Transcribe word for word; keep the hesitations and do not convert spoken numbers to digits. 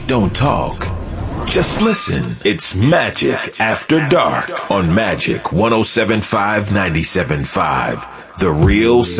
Don't talk. Just listen. It's Magic After Dark on Magic one oh seven point five, ninety-seven point five. The real